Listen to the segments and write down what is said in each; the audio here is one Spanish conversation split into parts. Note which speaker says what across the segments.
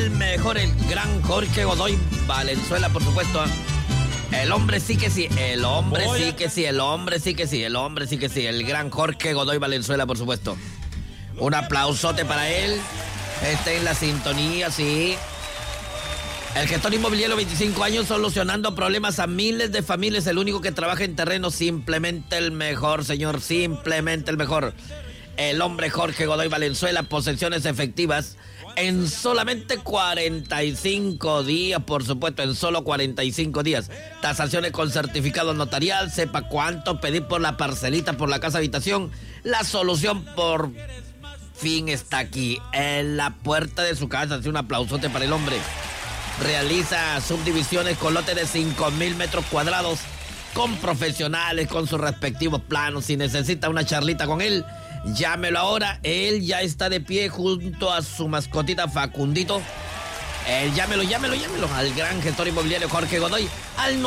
Speaker 1: el mejor, el gran Jorge Godoy Valenzuela, por supuesto. El hombre sí que sí, el hombre sí que sí, el hombre sí que sí, el hombre sí que sí, el gran Jorge Godoy Valenzuela, por supuesto. Un aplausote para él. En la sintonía, sí. El gestor inmobiliario, 25 años, solucionando problemas a miles de familias. El único que trabaja en terreno, simplemente el mejor, señor, simplemente el mejor. El hombre Jorge Godoy Valenzuela, posesiones efectivas en solamente 45 días, por supuesto, en solo 45 días. Tasaciones con certificado notarial, sepa cuánto pedir por la parcelita, por la casa habitación. La solución por fin está aquí, en la puerta de su casa. Así un aplausote para el hombre. Realiza subdivisiones con lotes de 5,000 metros cuadrados, con profesionales, con sus respectivos planos. Si necesita una charlita con él, llámelo ahora. Él ya está de pie junto a su mascotita Facundito. Llámelo al gran gestor inmobiliario Jorge Godoy al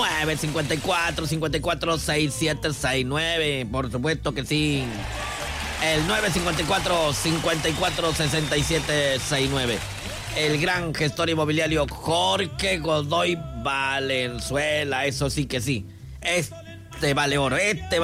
Speaker 1: 954-546769. Por supuesto que sí. El 954-546769. El gran gestor inmobiliario Jorge Godoy Valenzuela. Eso sí que sí. Este vale oro.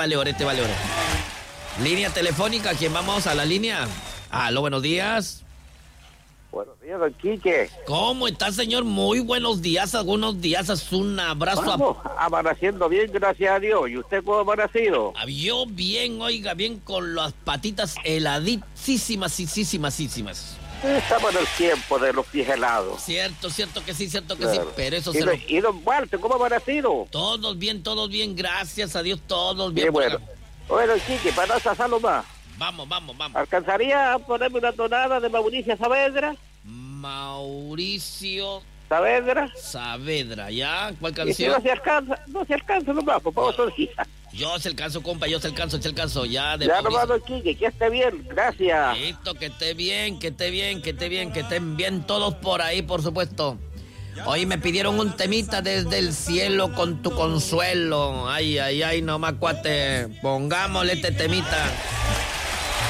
Speaker 1: Línea telefónica, ¿quién vamos a la línea? Aló, buenos días.
Speaker 2: Buenos días, don Quique.
Speaker 1: ¿Cómo está, señor? Muy buenos días, algunos días. Es un abrazo.
Speaker 2: Vamos, amaneciendo bien, gracias a Dios. ¿Y usted cómo ha amanecido?
Speaker 1: Yo bien, oiga, bien, con las patitas heladísimas.
Speaker 2: Estamos en el tiempo de los pies helados.
Speaker 1: Cierto que sí, claro. Sí, pero eso
Speaker 2: ¿Y don Walter, cómo ha amanecido?
Speaker 1: Todos bien, gracias a Dios, todos bien.
Speaker 2: Qué bueno. Bueno, Quique, para no pasarlo más.
Speaker 1: Vamos.
Speaker 2: ¿Alcanzaría a ponerme una tonada de Mauricio Saavedra?
Speaker 1: Mauricio
Speaker 2: Saavedra,
Speaker 1: ¿ya? ¿Cuál canción?
Speaker 2: Y si no se alcanza nomás, por favor, sonrisa.
Speaker 1: Yo se alcanzo, compa, ya
Speaker 2: nomás, don Quique, que esté bien, gracias.
Speaker 1: Listo, que esté bien, que estén bien todos por ahí, por supuesto. Hoy me pidieron un temita desde el cielo con tu consuelo. Ay, nomás, cuate, pongámosle este temita.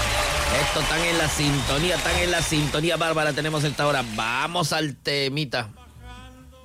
Speaker 1: Esto tan en la sintonía, Bárbara, tenemos esta hora. Vamos al temita.